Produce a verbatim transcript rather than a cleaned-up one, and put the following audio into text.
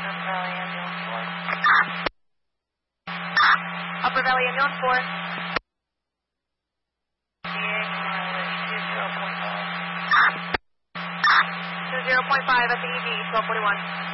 Upper Valley Ambulance four. Upper Valley Ambulance four. two zero point five. two zero point five at the E D, twelve forty-one.